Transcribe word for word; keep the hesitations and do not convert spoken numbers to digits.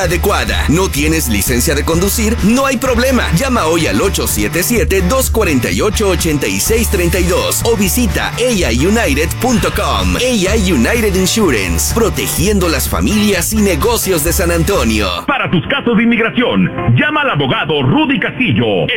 adecuada. ¿No tienes licencia de conducir? No hay problema. Llama hoy al ocho siete siete, dos cuatro ocho, ocho seis tres dos o visita a i united punto com. A I United Insurance, protegiendo las familias y negocios de San Antonio. Para tus casos de inmigración, llama al abogado Rudy Castillo.